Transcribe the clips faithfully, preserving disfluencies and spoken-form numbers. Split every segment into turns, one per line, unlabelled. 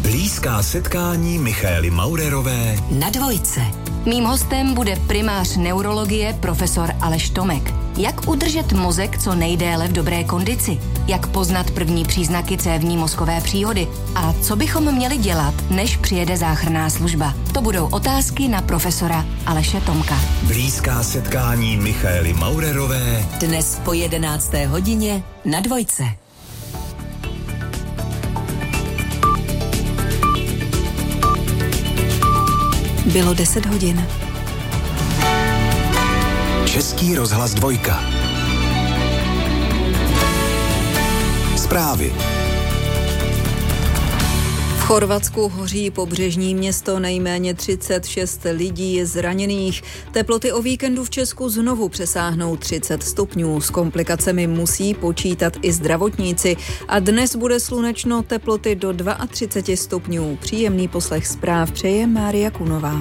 Blízká setkání Michaely Maurerové
na Dvojce.
Mým hostem bude primář neurologie profesor Aleš Tomek. Jak udržet mozek co nejdéle v dobré kondici? Jak poznat první příznaky cévní mozkové příhody? A co bychom měli dělat, než přijede záchranná služba? To budou otázky na profesora Aleše Tomka.
Blízká setkání Michaely Maurerové
dnes po jedenácté hodině na Dvojce. Bylo deset hodin.
Český rozhlas dvojka. Zprávy.
V Chorvatsku hoří pobřežní město, nejméně třicet šest lidí je zraněných. Teploty o víkendu v Česku znovu přesáhnou třicet stupňů. S komplikacemi musí počítat i zdravotníci. A dnes bude slunečno, teploty do třicet dva stupňů. Příjemný poslech zpráv přeje Mária Kunová.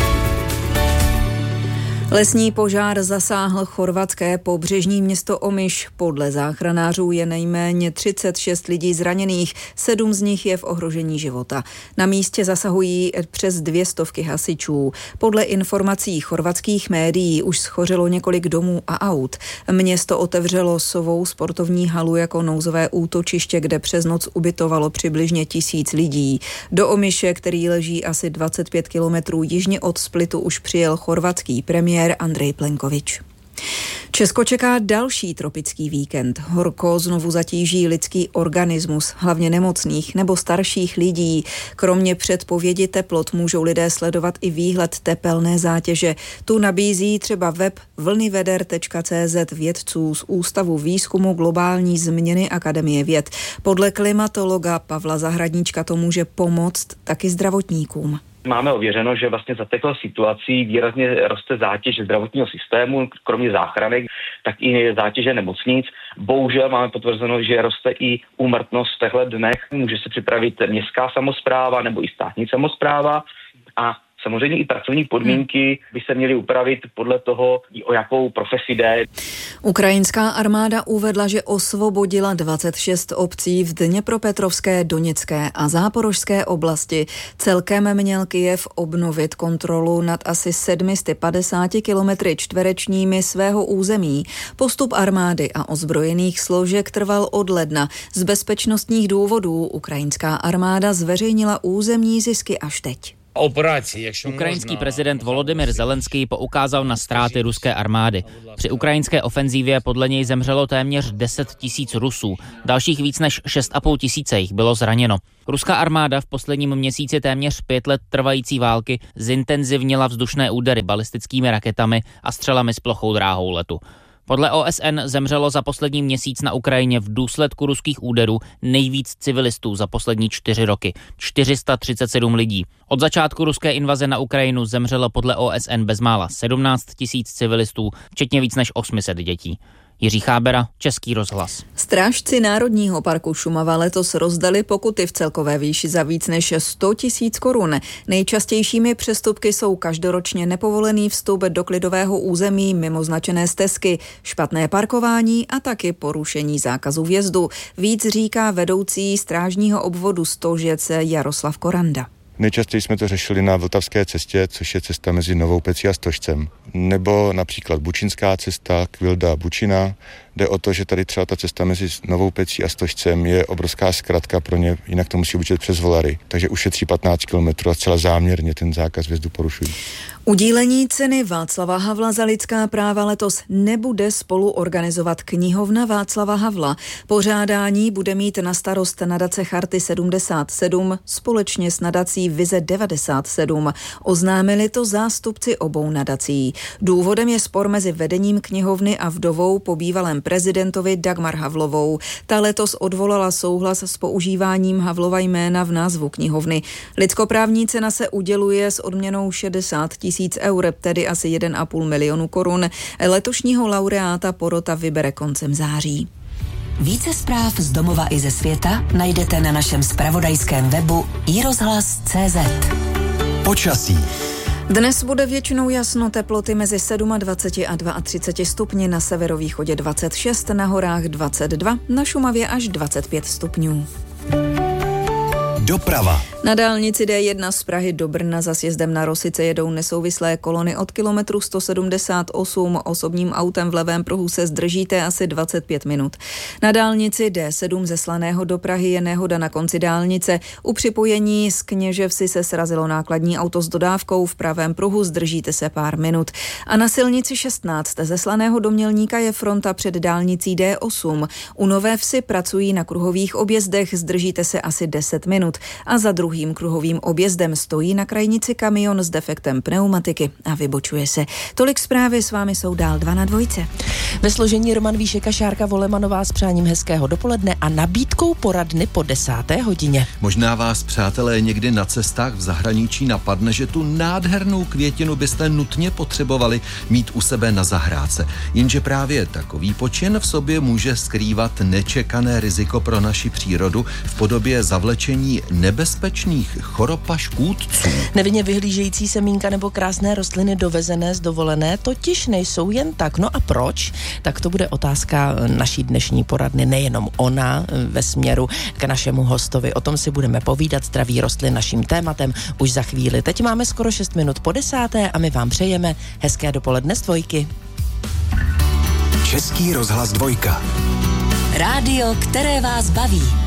Lesní požár zasáhl chorvatské pobřežní město Omiš. Podle záchranářů je nejméně třicet šest lidí zraněných, sedm z nich je v ohrožení života. Na místě zasahují přes dvě stovky hasičů. Podle informací chorvatských médií už schořelo několik domů a aut. Město otevřelo svou sportovní halu jako nouzové útočiště, kde přes noc ubytovalo přibližně tisíc lidí. Do Omiše, který leží asi dvacet pět kilometrů jižně od Splitu, už přijel chorvatský premiér Andrej Plenkovič. Česko čeká další tropický víkend. Horko znovu zatíží lidský organismus, hlavně nemocných nebo starších lidí. Kromě předpovědi teplot můžou lidé sledovat i výhled tepelné zátěže. Tu nabízí třeba web vlnyveder tečka cé zet vědců z Ústavu výzkumu globální změny Akademie věd. Podle klimatologa Pavla Zahradníčka to může pomoct taky zdravotníkům.
Máme ověřeno, že vlastně za těchto situací výrazně roste zátěž zdravotního systému, kromě záchranek, tak i zátěže nemocnic. Bohužel máme potvrzeno, že roste i úmrtnost v těchto dnech. Může se připravit městská samospráva nebo i státní samospráva a samozřejmě i pracovní podmínky by se měly upravit podle toho, o jakou profesi jde.
Ukrajinská armáda uvedla, že osvobodila dvacet šest obcí v Dněpropetrovské, Doněcké a Záporožské oblasti. Celkem měl Kyjev obnovit kontrolu nad asi sedm set padesáti kilometry čtverečními svého území. Postup armády a ozbrojených složek trval od ledna. Z bezpečnostních důvodů ukrajinská armáda zveřejnila územní zisky až teď.
Ukrajinský prezident Volodymyr Zelenský poukázal na ztráty ruské armády. Při ukrajinské ofenzívě podle něj zemřelo téměř deset tisíc Rusů, dalších víc než šest a půl tisíce jich bylo zraněno. Ruská armáda v posledním měsíci téměř pět let trvající války zintenzivnila vzdušné údery balistickými raketami a střelami s plochou dráhou letu. Podle O S N zemřelo za poslední měsíc na Ukrajině v důsledku ruských úderů nejvíc civilistů za poslední čtyři roky, čtyři sta třicet sedm lidí. Od začátku ruské invaze na Ukrajinu zemřelo podle O S N bezmála sedmnáct tisíc civilistů, včetně víc než osm set dětí. Jiří Chábera, Český rozhlas.
Strážci Národního parku Šumava letos rozdali pokuty v celkové výši za víc než sto tisíc korun. Nejčastějšími přestupky jsou každoročně nepovolený vstup do klidového území mimo značené stezky, špatné parkování a taky porušení zákazu vjezdu. Víc říká vedoucí strážního obvodu Stožec Jaroslav Koranda.
Nejčastěji jsme to řešili na Vltavské cestě, což je cesta mezi Novou Pecí a Stožcem. Nebo například Bučinská cesta, Kvilda Bučina. Jde o to, že tady třeba ta cesta mezi Novou Pecí a Stožcem je obrovská zkratka pro ně, jinak to musí učit přes Volary. Takže ušetří patnáct kilometrů a zcela záměrně ten zákaz vjezdu porušují.
Udílení ceny Václava Havla za lidská práva letos nebude spolu organizovat knihovna Václava Havla. Pořádání bude mít na starost nadace Charty sedmdesát sedm společně s nadací Vize devadesát sedm. Oznámili to zástupci obou nadací. Důvodem je spor mezi vedením knihovny a vdovou po bývalém prezidentovi Dagmar Havlovou. Ta letos odvolala souhlas s používáním Havlova jména v názvu knihovny. Lidskoprávní cena se uděluje s odměnou šedesát tisíc eur, tedy asi jeden a půl milionu korun. Letošního laureáta porota vybere koncem září.
Více zpráv z domova i ze světa najdete na našem zpravodajském webu i rozhlas tečka cé zet.
Počasí.
Dnes bude většinou jasno, teploty mezi dvacet sedm a třicet dva stupni, na severovýchodě dvacet šest, na horách dvacet dva, na Šumavě až dvacet pět stupňů.
Doprava.
Na dálnici D jedna z Prahy do Brna za sjezdem na Rosice jedou nesouvislé kolony od kilometru sto sedmdesát osm. Osobním autem v levém pruhu se zdržíte asi dvacet pět minut. Na dálnici D sedm ze Slaného do Prahy je nehoda na konci dálnice. U připojení z Kněževsi se srazilo nákladní auto s dodávkou. V pravém pruhu zdržíte se pár minut. A na silnici šestnáct ze Slaného do Mělníka je fronta před dálnicí D osm. U Nové Vsi pracují na kruhových objezdech, zdržíte se asi deset minut. A za druhým kruhovým objezdem stojí na krajnici kamion s defektem pneumatiky a vybočuje se. Tolik zprávy, s vámi jsou dál dva na dvojce.
Ve složení Roman Víšek a Šárka Volemanová s přáním hezkého dopoledne a nabídkou poradny po desáté hodině.
Možná vás, přátelé, někdy na cestách v zahraničí napadne, že tu nádhernou květinu byste nutně potřebovali mít u sebe na zahrádce. Jenže právě takový počin v sobě může skrývat nečekané riziko pro naši přírodu v podobě zavlečení nebezpečných chorob a škůdců.
Nevinně vyhlížející semínka nebo krásné rostliny dovezené z dovolené totiž nejsou jen tak. No a proč? Tak to bude otázka naší dnešní poradny, nejenom ona ve směru k našemu hostovi. O tom si budeme povídat. Zdraví rostlin naším tématem už za chvíli. Teď máme skoro šest minut po desáté a my vám přejeme hezké dopoledne z dvojky.
Český rozhlas dvojka.
Rádio, které vás baví.